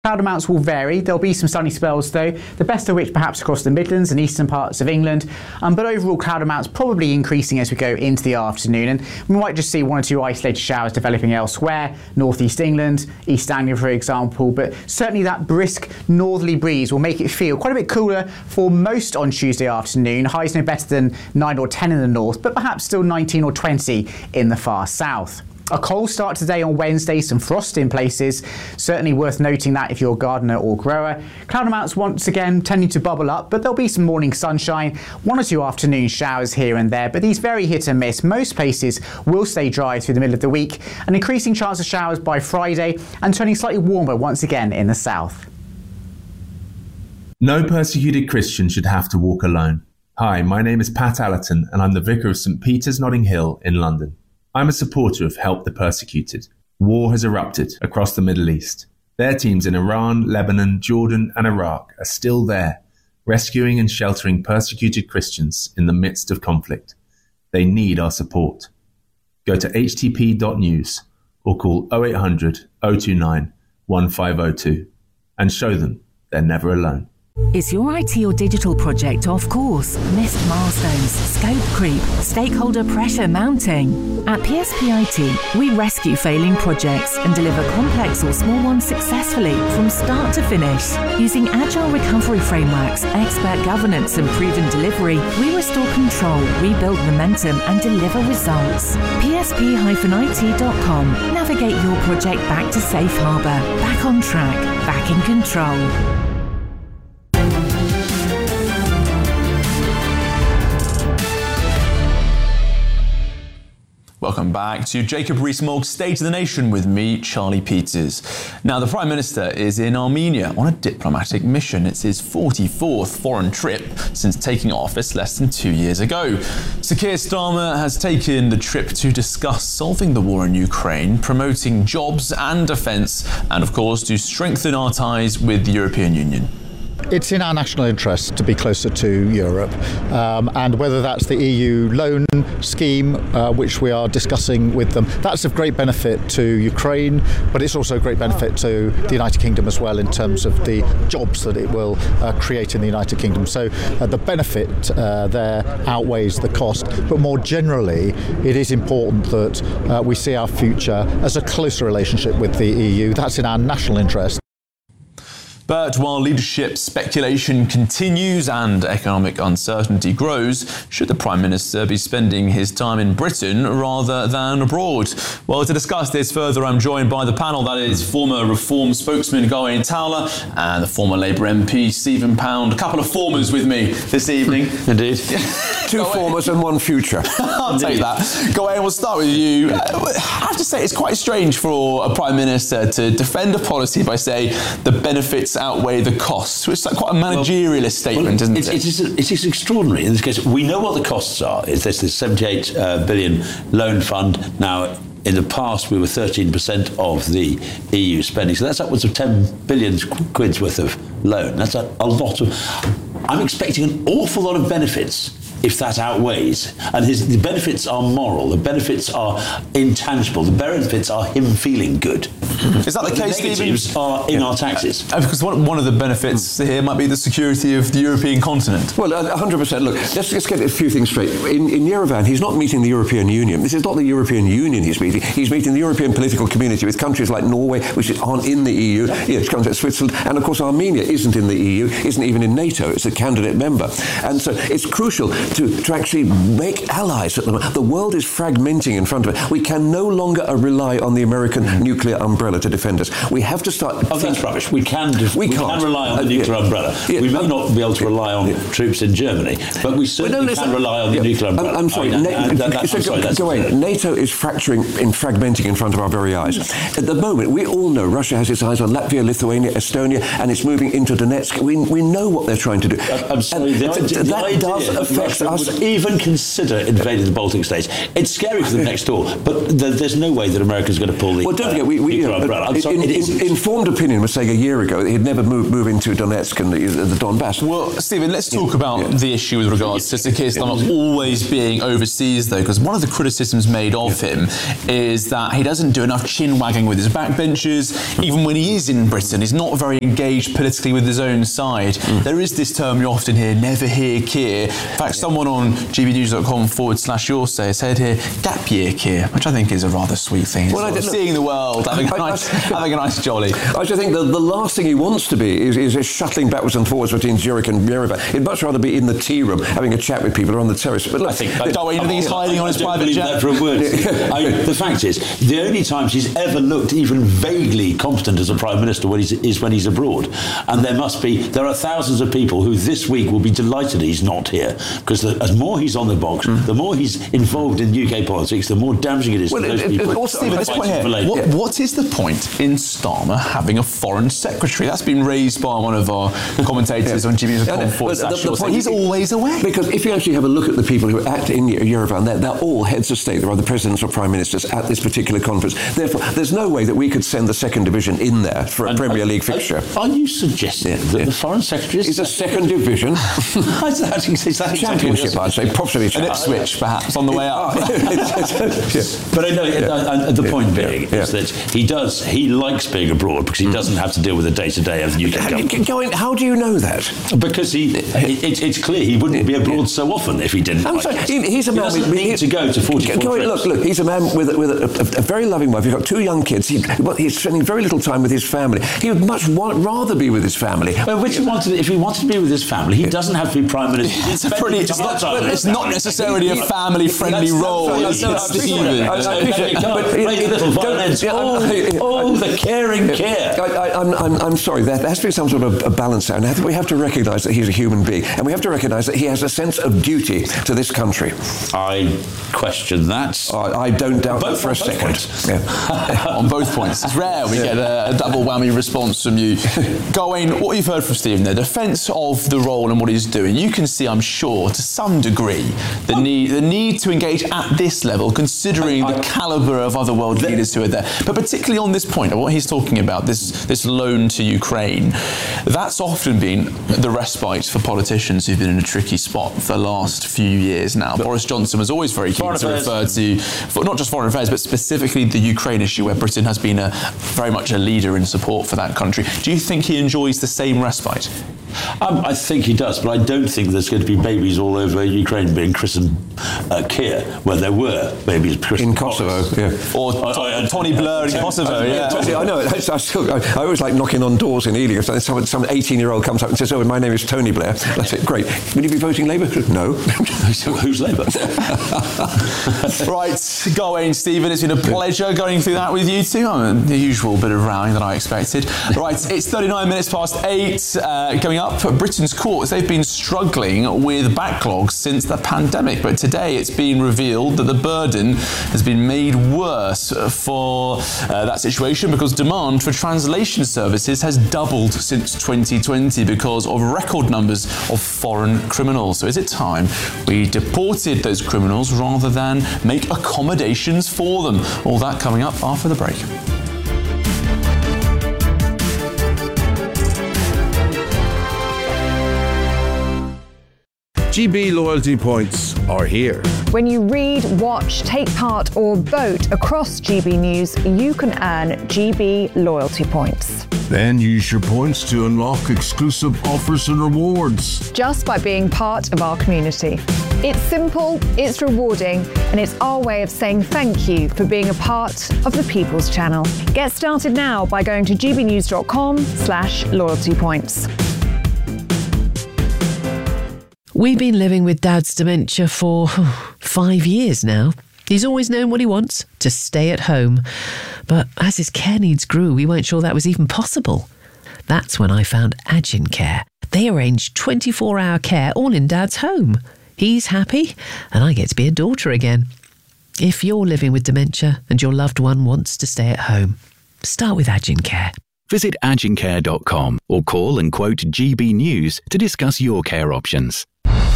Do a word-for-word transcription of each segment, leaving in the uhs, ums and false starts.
Cloud amounts will vary. There'll be some sunny spells though, the best of which perhaps across the Midlands and eastern parts of England. Um, but overall cloud amounts probably increasing as we go into the afternoon, and we might just see one or two isolated showers developing elsewhere, northeast England, East Anglia for example, but certainly that brisk northerly breeze will make it feel quite a bit cooler for most on Tuesday afternoon. Highs no better than nine or ten in the north, but perhaps still nineteen or twenty in the far south. A cold start today on Wednesday, some frost in places. Certainly worth noting that if you're a gardener or grower. Cloud amounts once again tending to bubble up, but there'll be some morning sunshine, one or two afternoon showers here and there, but these very hit and miss. Most places will stay dry through the middle of the week, an increasing chance of showers by Friday and turning slightly warmer once again in the south. No persecuted Christian should have to walk alone. Hi, my name is Pat Allerton and I'm the Vicar of St Peter's Notting Hill in London. I'm a supporter of Help the Persecuted. War has erupted across the Middle East. Their teams in Iran, Lebanon, Jordan and Iraq are still there, rescuing and sheltering persecuted Christians in the midst of conflict. They need our support. Go to h t p dot news or call oh eight hundred, oh two nine, one five oh two and show them they're never alone. Is your I T or digital project off course? Missed milestones, scope creep, stakeholder pressure mounting? At P S P I T, we rescue failing projects and deliver complex or small ones successfully from start to finish. Using agile recovery frameworks, expert governance and proven delivery, we restore control, rebuild momentum and deliver results. P S P I T dot com. Navigate your project back to safe harbour, back on track, back in control. Welcome back to Jacob Rees-Mogg's State of the Nation with me, Charlie Peters. Now, the Prime Minister is in Armenia on a diplomatic mission. It's his forty-fourth foreign trip since taking office less than two years ago. Sir Keir Starmer has taken the trip to discuss solving the war in Ukraine, promoting jobs and defence, and of course to strengthen our ties with the European Union. It's in our national interest to be closer to Europe, um, and whether that's the E U loan scheme, uh, which we are discussing with them, that's of great benefit to Ukraine, but it's also a great benefit to the United Kingdom as well in terms of the jobs that it will uh, create in the United Kingdom. So uh, the benefit uh, there outweighs the cost, but more generally it is important that uh, we see our future as a closer relationship with the E U. That's in our national interest. But while leadership speculation continues and economic uncertainty grows, should the Prime Minister be spending his time in Britain rather than abroad? Well, to discuss this further, I'm joined by the panel. That is former Reform spokesman Gawain Towler and the former Labour M P Stephen Pound. A couple of formers with me this evening. Indeed. Two formers and one future. I'll take that. Gawain, we'll start with you. I have to say, it's quite strange for a Prime Minister to defend a policy by saying the benefits outweigh the costs. It's like quite a managerialist well, statement, well, isn't it? It is, it is extraordinary. In this case, we know what the costs are. There's this seventy-eight uh, billion loan fund. Now, in the past, we were thirteen percent of the E U spending. So that's upwards of ten billion quid's worth of loan. That's a, a lot of... I'm expecting an awful lot of benefits if that outweighs. And his, the benefits are moral, the benefits are intangible, the benefits are him feeling good. Is that the, the case, Stephen? The negatives are in yeah. our taxes. Uh, because one, one of the benefits mm. here might be the security of the European continent. Well, one hundred percent. Look, let's, let's get a few things straight. In, in Yerevan, he's not meeting the European Union. This is not the European Union he's meeting. He's meeting the European political community with countries like Norway, which aren't in the E U, you know, countries like Switzerland, and of course Armenia isn't in the E U, isn't even in NATO. It's a candidate member. And so it's crucial to, to actually make allies at the moment. The world is fragmenting in front of it. We can no longer rely on the American mm. nuclear umbrella to defend us. We have to start... Oh, that's rubbish. We can, def- we we can rely on the uh, nuclear yeah. umbrella. Yeah. We may not be able to rely on yeah. troops in Germany, but we certainly well, no, can rely on the yeah. nuclear umbrella. I'm, I'm sorry. I mean, Na- that, that, that, so I'm sorry go, go away. NATO is fracturing and fragmenting in front of our very eyes. At the moment, we all know Russia has its eyes on Latvia, Lithuania, Estonia, and it's moving into Donetsk. We, we know what they're trying to do. I'm sorry. The idea, that the idea does affect Russia us. Would even consider invading the Baltic states. It's scary for them next door, but th- there's no way that America's going to pull the Well, don't forget, we, we, you Wagner umbrella. I'm sorry, in, it in, isn't. informed opinion was saying a year ago that he'd never move, move into Donetsk and the, the Donbass. Well, Stephen, let's talk about yeah. the issue with regards to Sir Keir Starmer always being overseas, though, because one of the criticisms made of him is that he doesn't do enough chin-wagging with his backbenchers. Even when he is in Britain, he's not very engaged politically with his own side. Mm. There is this term you often hear, never hear Keir. In fact, someone on gbnews.com forward slash your say said here, gap year Keir, which I think is a rather sweet thing. Well, I seeing the world, having a nice, having a nice jolly. I just think the, the last thing he wants to be is, is, is shuttling backwards and forwards between Zurich and Yerevan. He'd much rather be in the tea room having a chat with people or on the terrace. But look, I think, I, don't, you think he's hiding on his private jet? That for a word. I, the fact is, the only times he's ever looked even vaguely competent as a prime minister when he's, is when he's abroad. And there must be, there are thousands of people who this week will be delighted he's not here, because the, as more he's on the box, mm. the more he's involved in U K politics, the more damaging it is well, to those it, people. It, also, Stephen, this point here, what, yeah. what is the point in Starmer having a foreign secretary? That's been raised by one of our commentators yeah. on G B News. Yeah, the, he's always away. Because if you actually have a look at the people who act in Yerevan, they're, they're all heads of state. There are the presidents or prime ministers at this particular conference. Therefore, there's no way that we could send the second division in there for a and, Premier League are, fixture. Are you suggesting yeah, that yeah. the foreign secretary is a second division? Is that, is that Championship, I'd say. Possibly an Ipswich, perhaps, on the way up. But I know yeah. the point being yeah. is that he does, he likes being abroad because he mm. doesn't have to deal with the day-to-day of the U K government. Going, how do you know that? Because he, it, it's clear he wouldn't be abroad so often if he didn't. I'm like sorry, it. he, he's a he man doesn't with, need he, to go to forty-four going, trips. Look, look, he's a man with, with a, a, a very loving wife. He's got two young kids. He, well, he's spending very little time with his family. He would much want, rather be with his family. Well, which he wanted, if he wanted to be with his family, he doesn't have to be prime minister. It's, pretty, it's not, it's not necessarily a family-friendly role. Stephen. Oh, the caring care. I'm, I'm, I'm sorry, there has to be some sort of a balance there. And we have to recognise that he's a human being. And we have to recognise that he has a sense of duty to this country. I question that. I, I don't doubt both, that for a second. Yeah. On both points. It's rare we yeah. get a, a double whammy response from you. Gawain, what you've heard from Stephen there, defence of the role and what he's doing, you can see, I'm sure, to some degree, the need the need to engage at this level, considering I, I, the calibre of other world the, leaders who are there. But particularly on this point of what he's talking about, this, this loan to Ukraine, that's often been the respite for politicians who've been in a tricky spot for the last few years now. But Boris Johnson was always very keen to refer to, for not just foreign affairs, but specifically the Ukraine issue, where Britain has been a, very much a leader in support for that country. Do you think he enjoys the same respite? Um, I think he does, but I don't think there's going to be babies all over Ukraine being christened uh, Keir, where there were babies christened in Kosovo, yeah. Or uh, Tony Blair in Kosovo, yeah. yeah. I know. I, I, still, I, I always like knocking on doors in Ealing. Some some eighteen-year-old comes up and says, "Oh, my name is Tony Blair." That's it. Great. Will you be voting Labour? No. Who's Labour? Right, Gawain, Stephen, it's been a pleasure going through that with you two. I mean, the usual bit of rowing that I expected. Right, it's thirty-nine minutes past eight. Uh, coming up, Britain's courts, they've been struggling with backlogs since the pandemic, but today it's been revealed that the burden has been made worse for uh, that situation because demand for translation services has doubled since twenty twenty because of record numbers of foreign criminals. So is it time we deported those criminals rather than make accommodations for them? All that coming up after the break. G B loyalty points are here. When you read, watch, take part or vote across G B News, you can earn G B loyalty points. Then use your points to unlock exclusive offers and rewards. Just by being part of our community. It's simple, it's rewarding, and it's our way of saying thank you for being a part of the People's Channel. Get started now by going to gbnews.com slash loyalty points. We've been living with Dad's dementia for five years now. He's always known what he wants, to stay at home. But as his care needs grew, we weren't sure that was even possible. That's when I found Agincare. They arrange twenty-four hour care all in Dad's home. He's happy, and I get to be a daughter again. If you're living with dementia and your loved one wants to stay at home, start with Agincare. Visit agincare dot com or call and quote G B News to discuss your care options.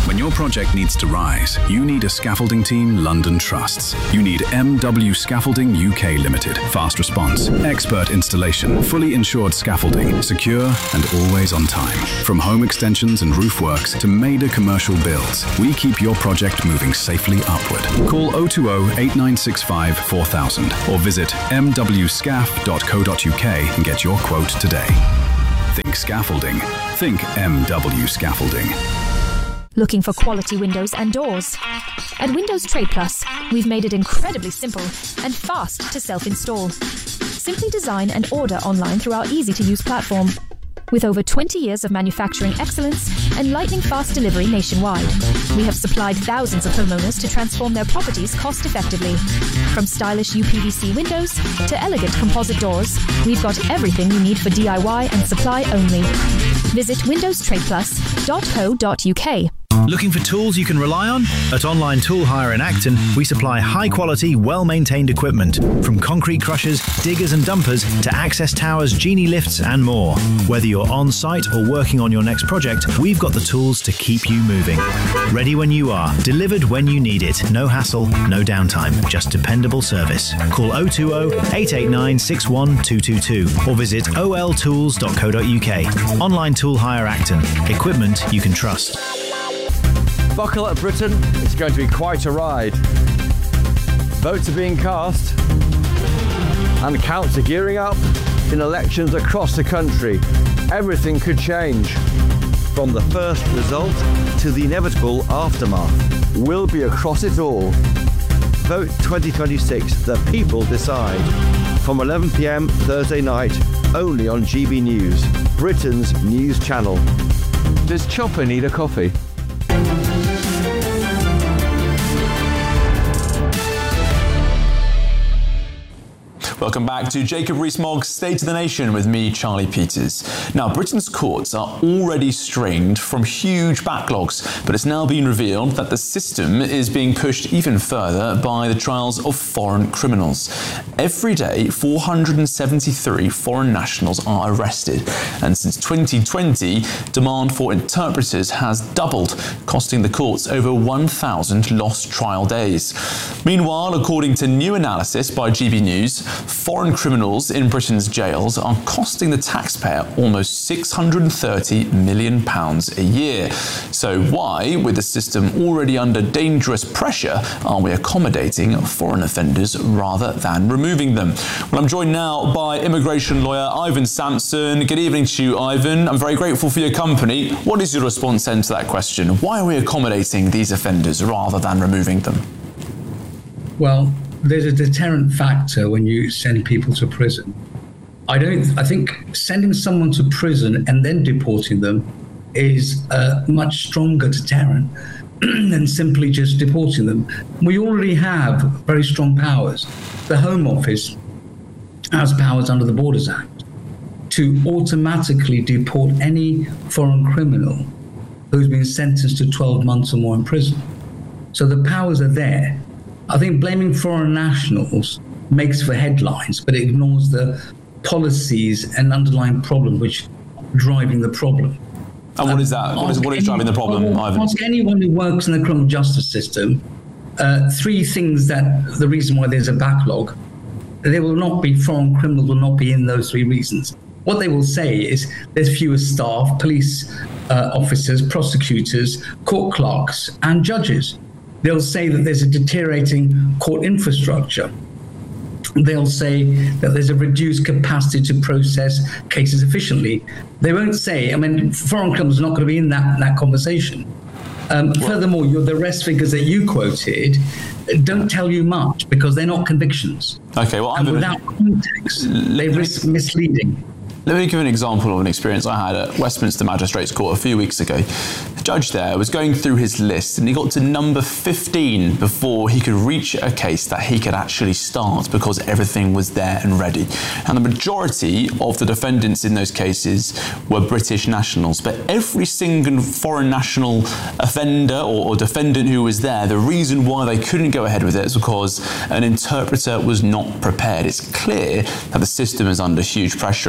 When your project needs to rise, you need a scaffolding team London trusts. You need M W Scaffolding U K Limited. Fast response, expert installation, fully insured scaffolding, secure and always on time. From home extensions and roof works to major commercial builds, we keep your project moving safely upward. Call oh two oh, eight nine six five, four thousand or visit m w scaff dot co dot u k and get your quote today. Think scaffolding. Think M W Scaffolding. Looking for quality windows and doors? At Windows Trade Plus, we've made it incredibly simple and fast to self-install. Simply design and order online through our easy-to-use platform. With over twenty years of manufacturing excellence and lightning-fast delivery nationwide, we have supplied thousands of homeowners to transform their properties cost-effectively. From stylish U P V C windows to elegant composite doors, we've got everything you need for D I Y and supply only. Visit windows trade plus dot co dot u k. Looking for tools you can rely on? At Online Tool Hire in Acton, we supply high-quality, well-maintained equipment, from concrete crushers, diggers and dumpers to access towers, genie lifts and more. Whether you're on-site or working on your next project, we've got the tools to keep you moving. Ready when you are, delivered when you need it. No hassle, no downtime, just dependable service. Call oh two oh, eight eight nine, six one two two two or visit o l tools dot co dot u k. Online Tool Hire Acton. Equipment you can trust. Buckle up, Britain. It's going to be quite a ride. Votes are being cast and counts are gearing up in elections across the country. Everything could change. From the first result to the inevitable aftermath. We'll be across it all. Vote twenty twenty-six. The people decide. From eleven p m Thursday night, only on G B News, Britain's news channel. Does Chopper need a coffee? Welcome back to Jacob Rees-Mogg's State of the Nation with me, Charlie Peters. Now, Britain's courts are already strained from huge backlogs, but it's now been revealed that the system is being pushed even further by the trials of foreign criminals. Every day, four hundred seventy-three foreign nationals are arrested, and since twenty twenty, demand for interpreters has doubled, costing the courts over one thousand lost trial days. Meanwhile, according to new analysis by G B News, foreign criminals in Britain's jails are costing the taxpayer almost six hundred thirty million pounds a year. So why, with the system already under dangerous pressure, are we accommodating foreign offenders rather than removing them? Well, I'm joined now by immigration lawyer Ivan Sampson. Good evening to you, Ivan. I'm very grateful for your company. What is your response then to that question? Why are we accommodating these offenders rather than removing them? Well, there's a deterrent factor when you send people to prison. I don't. I think sending someone to prison and then deporting them is a much stronger deterrent than simply just deporting them. We already have very strong powers. The Home Office has powers under the Borders Act to automatically deport any foreign criminal who's been sentenced to twelve months or more in prison. So the powers are there. I think blaming foreign nationals makes for headlines, but it ignores the policies and underlying problem which are driving the problem. And what is that? What is, what is driving the problem, Ivan? Ask anyone who works in the criminal justice system uh, three things that the reason why there's a backlog. There will not be foreign criminals will not be in those three reasons. What they will say is there's fewer staff, police uh, officers, prosecutors, court clerks, and judges. They'll say that there's a deteriorating court infrastructure. They'll say that there's a reduced capacity to process cases efficiently. They won't say, I mean, foreign criminals are not going to be in that, that conversation. Um, well, furthermore, your, the arrest figures that you quoted don't tell you much because they're not convictions. Okay, well, and without context, they risk misleading. Let me give an example of an experience I had at Westminster Magistrates Court a few weeks ago. The judge there was going through his list and he got to number fifteen before he could reach a case that he could actually start because everything was there and ready. And the majority of the defendants in those cases were British nationals, but every single foreign national offender or, or defendant who was there, the reason why they couldn't go ahead with it is because an interpreter was not prepared. It's clear that the system is under huge pressure. In fact, in one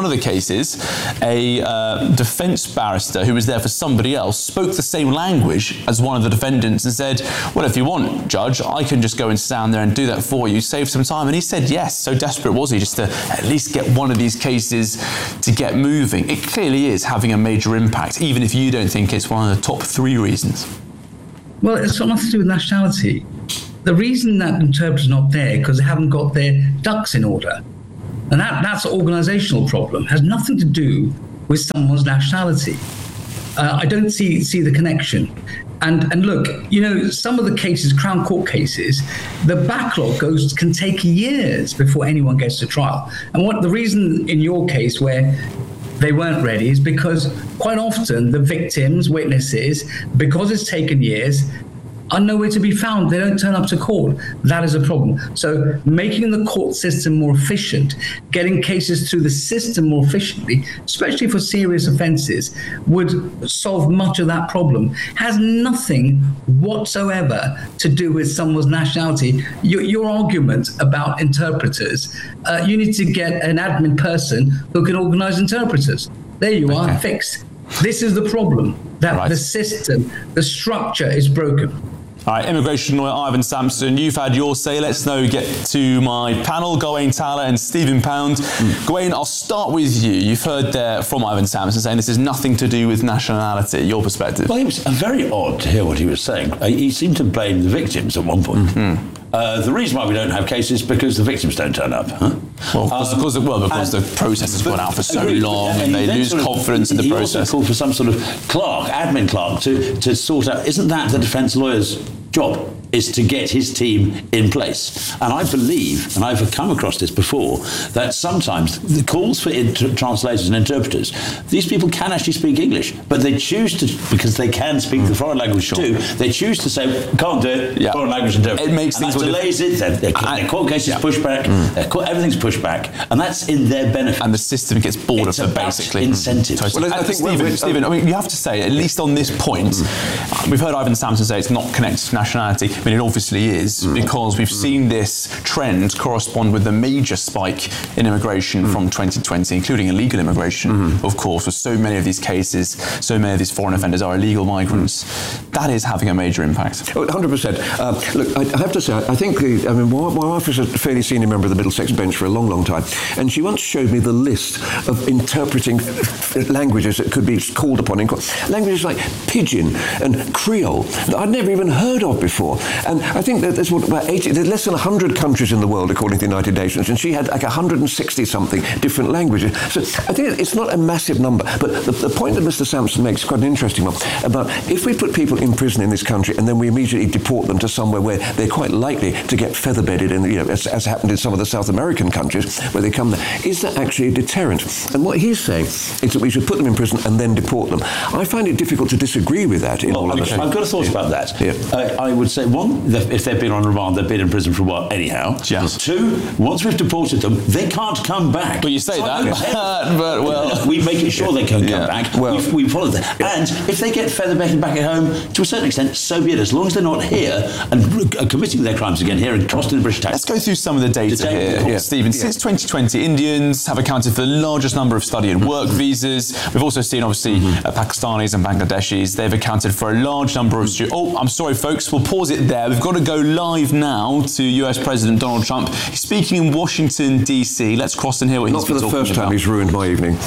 of the cases, a uh, defence barrister who was there for somebody else spoke the same language as one of the defendants and said, well, if you want, Judge, I can just go and stand there and do that for you, save some time. And he said yes. So desperate was he just to at least get one of these cases to get moving. It clearly is having a major impact, even if you don't think it's one of the top three reasons. Well, it's got nothing to do with nationality. The reason that interpreter's not there because they haven't got their ducks in order. And that, that's an organisational problem. It has nothing to do with someone's nationality. Uh, I don't see see the connection. And and look, you know, some of the cases, Crown Court cases, the backlog goes can take years before anyone gets to trial. And what the reason in your case where they weren't ready is because quite often the victims, witnesses, because it's taken years, are nowhere to be found. They don't turn up to court. That is a problem. So making the court system more efficient, getting cases through the system more efficiently, especially for serious offences, would solve much of that problem. Has nothing whatsoever to do with someone's nationality. Your, your argument about interpreters, uh, you need to get an admin person who can organise interpreters. There you are, okay. Fixed. This is the problem, that right. the system, the structure is broken. All right, immigration lawyer Ivan Sampson, you've had your say. Let's now get to my panel, Gawain Taylor and Stephen Pound. Mm. Gawain, I'll start with you. You've heard there from Ivan Sampson saying this is nothing to do with nationality. Your perspective? Well, it was very odd to hear what he was saying. He seemed to blame the victims at one point. Mm-hmm. Uh, the reason why we don't have cases is because the victims don't turn up. Huh? Well, because, um, because, well, because and, the process has gone out for so agreed, long and, and they lose sort of, confidence in the he process. He also called for some sort of clerk, admin clerk, to, to sort out. Isn't that the defence lawyer's job? Is to get his team in place. And I believe, and I've come across this before, that sometimes the calls for inter- translators and interpreters, these people can actually speak English, but they choose to, because they can speak mm. the foreign language sure. too, they choose to say, can't do it, yeah. foreign language interpreter. It makes and things... that delays it, their, their, their court cases yeah. push back, mm. their court, everything's pushed back, and that's in their benefit. And the system gets bored it's of them, basically. incentives. Mm. Well, I, I think Stephen, Stephen, I mean, you have to say, at least on this point, mm. we've heard Ivan Sampson say it's not connected to nationality. I mean, it obviously is. Is because we've seen this trend correspond with the major spike in immigration mm. from twenty twenty, including illegal immigration, mm. of course, with so many of these cases, so many of these foreign offenders are illegal migrants. Mm. That is having a major impact. Oh, one hundred percent. Uh, look, I have to say, I think, the, I mean, my, my wife was a fairly senior member of the Middlesex bench for a long, long time, and she once showed me the list of interpreting languages that could be called upon in court. Languages like Pidgin and Creole that I'd never even heard of before. And I think that there's what, about eighty, there's less than one hundred countries in the world, according to the United Nations, and she had like one hundred sixty something different languages. So I think it's not a massive number, but the, the point that Mister Sampson makes is quite an interesting one, about if we put people in prison in this country and then we immediately deport them to somewhere where they're quite likely to get feather-bedded, in, you know, as, as happened in some of the South American countries where they come there, is that actually a deterrent? And what he's saying is that we should put them in prison and then deport them. I find it difficult to disagree with that in well, all I've, honesty. I've got a thought yeah. about that. Yeah. Uh, I would say, one, if they've been on remand, they've been in prison for a while anyhow. Yes. Two, once we've deported them, they can't come back. Well, you say so that, but well... We make sure they can yeah. come back. Well, we, we follow that. Yeah. And if they get feather-bedded back at home, to a certain extent, so be it, as long as they're not here and uh, committing their crimes again here and costing the British tax. Let's go through some of the data, the data here, yeah. Stephen. Yeah. Since twenty twenty, Indians have accounted for the largest number of study and work mm-hmm. visas. We've also seen, obviously, mm-hmm. uh, Pakistanis and Bangladeshis. They've accounted for a large number of students. Oh, I'm sorry, folks. We'll pause it there. We've got to go live now to U S President Donald Trump. He's speaking in Washington, D C. Let's cross and hear what Not he's been talking about. Not for the first time he's ruined my evening.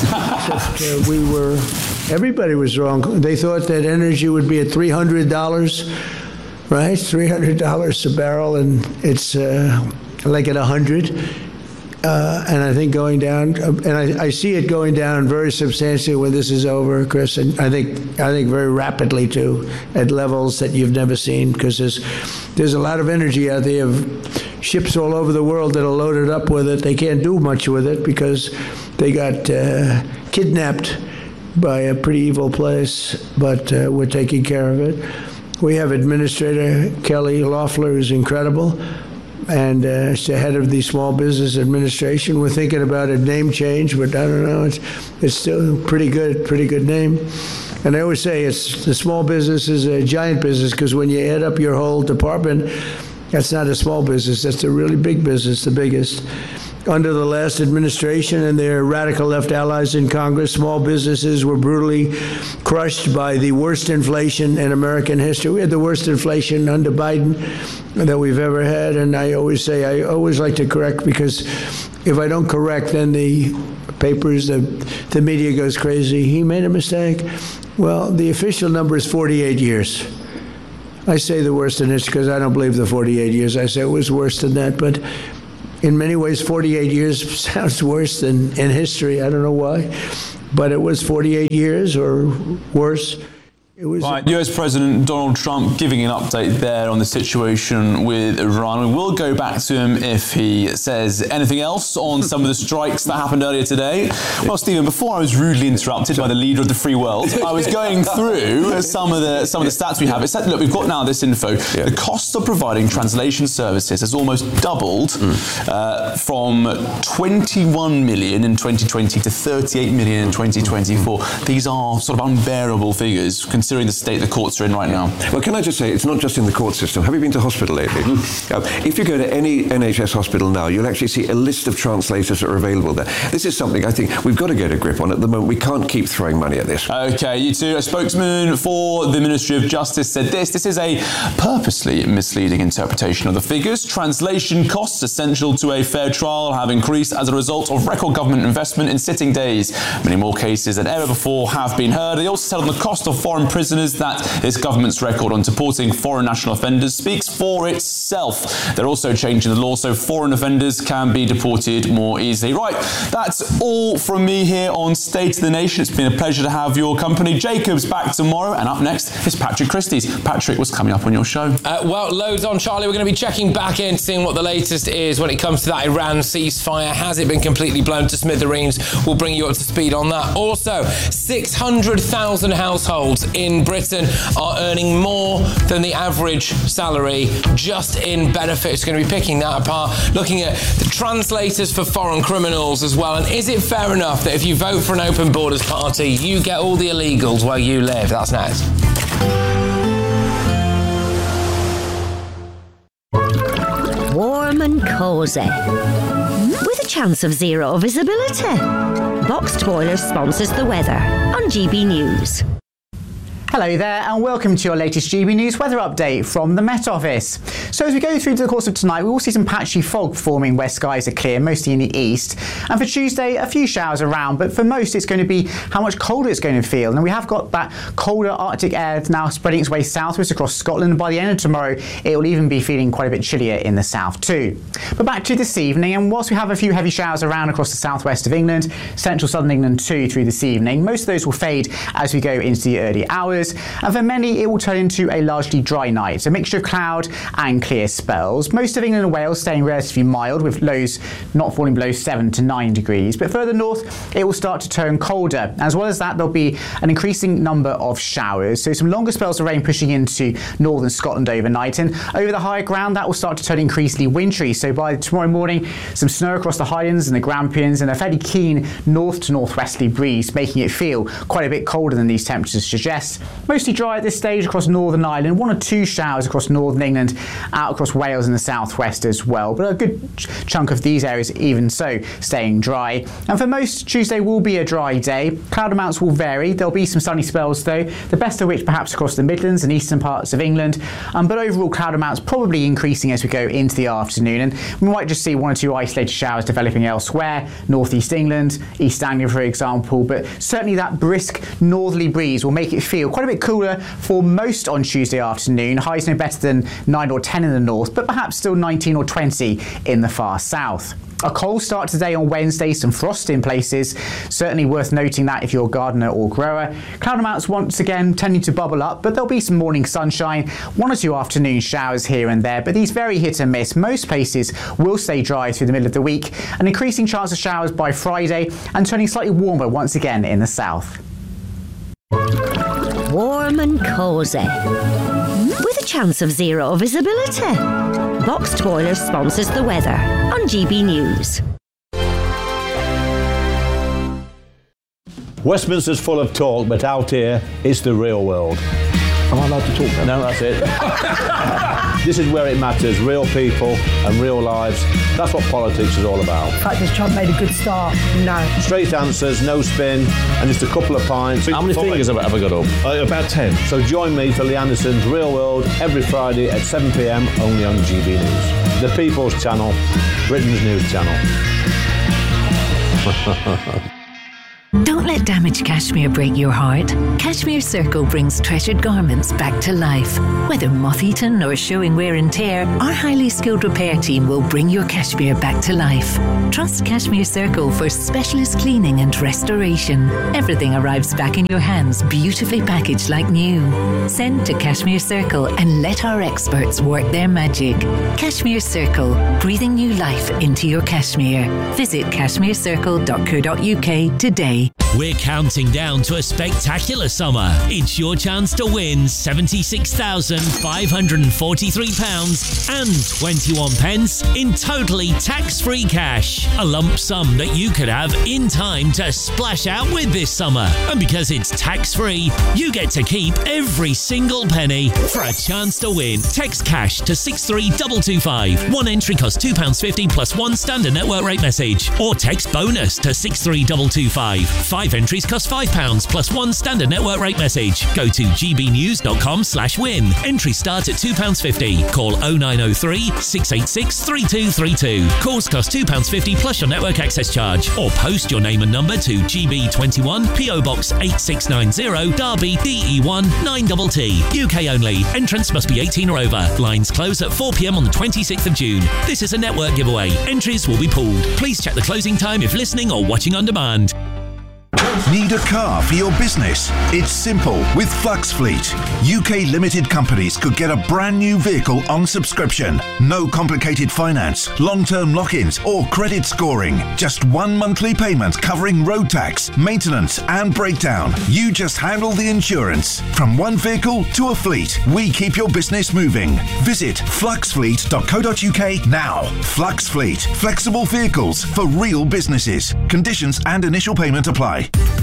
uh, we were, everybody was wrong. They thought that energy would be at three hundred dollars, right? three hundred dollars a barrel, and it's uh, like at one hundred. Uh, and I think going down, uh, and I, I see it going down very substantially when this is over, Chris. And I think I think very rapidly too, at levels that you've never seen, because there's there's a lot of energy out there of ships all over the world that are loaded up with it. They can't do much with it because they got uh, kidnapped by a pretty evil place, but uh, we're taking care of it. We have Administrator Kelly Loeffler, who's incredible. And uh, it's the head of the Small Business Administration. We're thinking about a name change, but I don't know. It's it's still pretty good, pretty good name. And I always say it's the small business is a giant business, because when you add up your whole department, that's not a small business. That's a really big business, the biggest. under the last administration and their radical left allies in Congress. Small businesses were brutally crushed by the worst inflation in American history. We had the worst inflation under Biden that we've ever had. And I always say, I always like to correct, because if I don't correct, then the papers, the, the media goes crazy. He made a mistake. Well, the official number is forty-eight years. I say the worst in history because I don't believe the forty-eight years. I say it was worse than that. But in many ways, forty-eight years sounds worse than in history. I don't know why, but it was forty-eight years or worse. It was right, U S President Donald Trump giving an update there on the situation with Iran. We will go back to him if he says anything else on some of the strikes that happened earlier today. Well, Stephen, before I was rudely interrupted by the leader of the free world, I was going through some of the some of the stats we have. It said, look, we've got now this info. Yeah. The cost of providing translation services has almost doubled mm. uh, from twenty-one million in twenty twenty to thirty-eight million in twenty twenty-four. Mm. These are sort of unbearable figures, considering the state the courts are in right now. Well, can I just say, it's not just in the court system. Have you been to hospital lately? Mm. Uh, if you go to any N H S hospital now, you'll actually see a list of translators that are available there. This is something I think we've got to get a grip on at the moment. We can't keep throwing money at this. Okay, you too. A spokesman for the Ministry of Justice said this. This is a purposely misleading interpretation of the figures. Translation costs essential to a fair trial have increased as a result of record government investment in sitting days. Many more cases than ever before have been heard. They also said on the cost of foreign prisoners that this government's record on deporting foreign national offenders speaks for itself. They're also changing the law so foreign offenders can be deported more easily. Right, that's all from me here on State of the Nation. It's been a pleasure to have your company. Jacob's back tomorrow, and up next is Patrick Christie's. Patrick, what's coming up on your show? Uh, well, loads on, Charlie. We're going to be checking back in, seeing what the latest is when it comes to that Iran ceasefire. Has it been completely blown to smithereens? We'll bring you up to speed on that. Also, six hundred thousand households in Britain are earning more than the average salary just in benefits. Going to be picking that apart, looking at the translators for foreign criminals as well. And is it fair enough that if you vote for an open borders party, you get all the illegals where you live? That's next. Warm and cosy, with a chance of zero visibility. Boxed Boilers sponsors the weather on G B News. Hello there and welcome to your latest G B News weather update from the Met Office. So as we go through to the course of tonight, we will see some patchy fog forming where skies are clear, mostly in the east. And for Tuesday, a few showers around, but for most it's going to be how much colder it's going to feel. And we have got that colder Arctic air now spreading its way southwards across Scotland. By the end of tomorrow, it will even be feeling quite a bit chillier in the south too. But back to this evening, and whilst we have a few heavy showers around across the southwest of England, central southern England too through this evening, most of those will fade as we go into the early hours. And for many, it will turn into a largely dry night, a mixture of cloud and clear spells. Most of England and Wales staying relatively mild, with lows not falling below seven to nine degrees. But further north, it will start to turn colder. As well as that, there'll be an increasing number of showers. So some longer spells of rain pushing into northern Scotland overnight. And over the higher ground, that will start to turn increasingly wintry. So by tomorrow morning, some snow across the Highlands and the Grampians, and a fairly keen north to northwesterly breeze, making it feel quite a bit colder than these temperatures suggest. Mostly dry at this stage across Northern Ireland, one or two showers across northern England, out across Wales and the southwest as well, but a good ch- chunk of these areas even so staying dry. And for most, Tuesday will be a dry day. Cloud amounts will vary. There'll be some sunny spells though, the best of which perhaps across the Midlands and eastern parts of England, um, but overall cloud amounts probably increasing as we go into the afternoon, and we might just see one or two isolated showers developing elsewhere, northeast England, East Anglia for example, but certainly that brisk northerly breeze will make it feel quite a bit cooler for most on Tuesday afternoon. Highs no better than nine or ten in the north, but perhaps still nineteen or twenty in the far south. A cold start today on Wednesday, some frost in places. Certainly worth noting that if you're a gardener or grower. Cloud amounts once again tending to bubble up, but there'll be some morning sunshine, one or two afternoon showers here and there, but these very hit and miss. Most places will stay dry through the middle of the week. An increasing chance of showers by Friday and turning slightly warmer once again in the south. Warm and cosy, with a chance of zero visibility. Boxed Boilers sponsors the weather on G B News. Westminster's full of talk, but out here, it's the real world. Am I allowed to talk now? No, that's it. This is where it matters, real people and real lives. That's what politics is all about. In fact, has Trump made a good start? No. Straight answers, no spin, and just a couple of pints. How many fingers have I ever got up? Uh, about ten. So join me for Lee Anderson's Real World every Friday at seven p m only on G B News. The People's Channel, Britain's news channel. Don't let damaged cashmere break your heart. Cashmere Circle brings treasured garments back to life. Whether moth-eaten or showing wear and tear, our highly skilled repair team will bring your cashmere back to life. Trust Cashmere Circle for specialist cleaning and restoration. Everything arrives back in your hands, beautifully packaged like new. Send to Cashmere Circle and let our experts work their magic. Cashmere Circle, breathing new life into your cashmere. Visit cashmere circle dot co dot u k today. We're counting down to a spectacular summer. It's your chance to win seventy-six thousand five hundred forty-three pounds and twenty-one pence in totally tax-free cash. A lump sum that you could have in time to splash out with this summer. And because it's tax-free, you get to keep every single penny. For a chance to win, text cash to six three two two five. One entry costs two pounds fifty plus one standard network rate message. Or text bonus to six three two two five. Five entries cost five pounds plus one standard network rate message. Go to g b news dot com slash win. Entries start at two pounds fifty. Call oh nine oh three, six eight six, three two three two. Calls cost two pounds fifty plus your network access charge. Or post your name and number to G B twenty-one, P O Box eight six nine zero, Derby, D E one nine T T. U K only. Entrance must be eighteen or over. Lines close at four p m on the twenty-sixth of June. This is a network giveaway. Entries will be pooled. Please check the closing time if listening or watching on demand. Need a car for your business? It's simple with Flux Fleet. U K limited companies could get a brand new vehicle on subscription. No complicated finance, long-term lock-ins or credit scoring. Just one monthly payment covering road tax, maintenance and breakdown. You just handle the insurance. From one vehicle to a fleet, we keep your business moving. Visit flux fleet dot co dot u k now. Flux Fleet. Flexible vehicles for real businesses. Conditions and initial payment apply.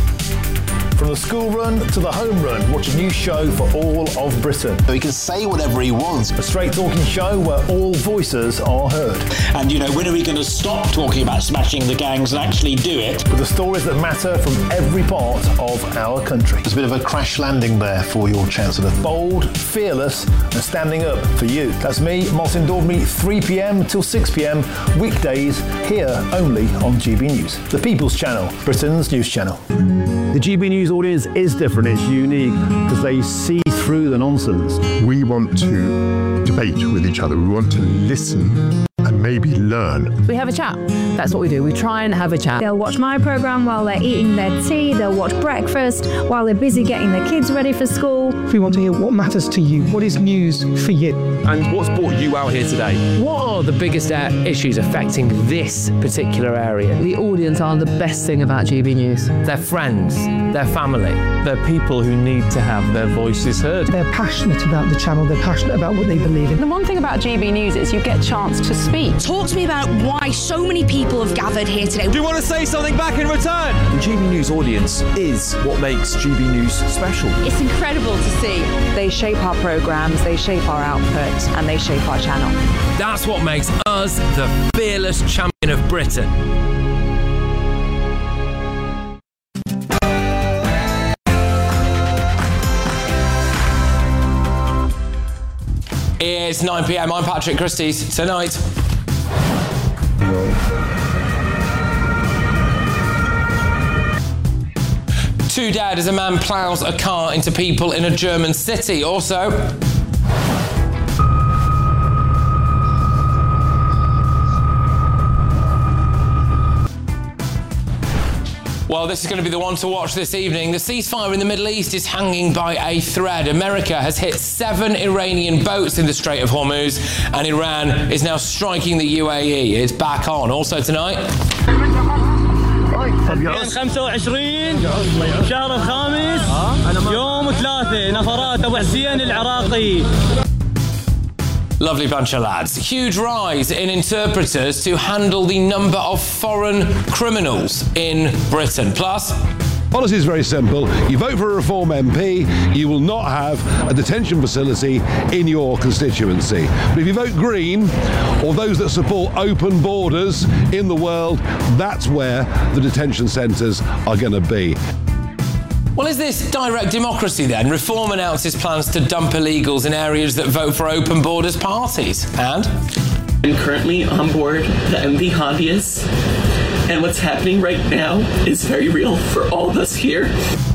From the school run to the home run, watch a new show for all of Britain. He can say whatever he wants. A straight talking show where all voices are heard. And, you know, when are we going to stop talking about smashing the gangs and actually do it? With the stories that matter from every part of our country. There's a bit of a crash landing there for your Chancellor. Bold, fearless and standing up for you. That's me, Martin Dormy, three p m till six p m, weekdays, here only on G B News. The People's Channel, Britain's news channel. The G B News audience is different, it's unique, because they see through the nonsense. We want to debate with each other, we want to listen and maybe learn. We have a chat. That's what we do. We try and have a chat. They'll watch my programme while they're eating their tea, they'll watch breakfast while they're busy getting their kids ready for school. We want to hear what matters to you, what is news for you. And what's brought you out here today? What are the biggest uh, issues affecting this particular area? The audience are the best thing about G B News. Their friends, their family. They're people who need to have their voices heard. They're passionate about the channel, they're passionate about what they believe in. The one thing about G B News is you get a chance to speak. Talk to me about why so many people have gathered here today. Do you want to say something back in return? The G B News audience is what makes G B News special. It's incredible to see. They shape our programmes, they shape our output, and they shape our channel. That's what makes us the fearless champion of Britain. It's nine p m. I'm Patrick Christie's. Tonight. Two dead as a man ploughs a car into people in a German city. Also. Well, this is going to be the one to watch this evening. The ceasefire in the Middle East is hanging by a thread. America has hit seven Iranian boats in the Strait of Hormuz, and Iran is now striking the U A E. It's back on. Also tonight. خمسة وعشرين شهر الخامس يوم ثلاثة نفرات أبو حسين العراقي. Lovely bunch of lads. Huge rise in interpreters to handle the number of foreign criminals in Britain. Plus, Policy is very simple. You vote for a Reform M P, you will not have a detention facility in your constituency. But if you vote Green, or those that support open borders in the world, that's where the detention centres are going to be. Well, is this direct democracy then? Reform announces plans to dump illegals in areas that vote for open borders parties. And? I'm currently on board the M V hobbyists, and what's happening right now is very real for all of us here.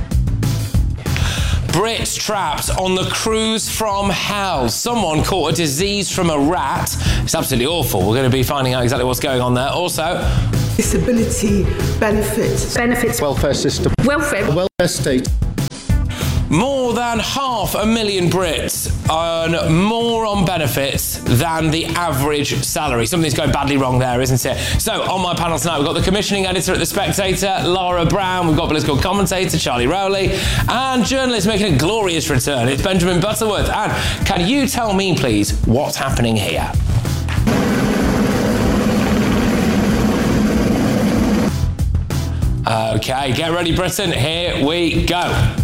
Brits trapped on the cruise from hell. Someone caught a disease from a rat. It's absolutely awful. We're going to be finding out exactly what's going on there. Also, disability benefits. Benefits. Welfare system. Welfare. Welfare state. more than half a million Brits earn more on benefits than the average salary. Something's going badly wrong there, isn't it? So, on my panel tonight, we've got the commissioning editor at The Spectator, Laura Brown. We've got political commentator, Charlie Rowley, and journalist making a glorious return. It's Benjamin Butterworth. And can you tell me, please, what's happening here? Okay, get ready, Britain. Here we go.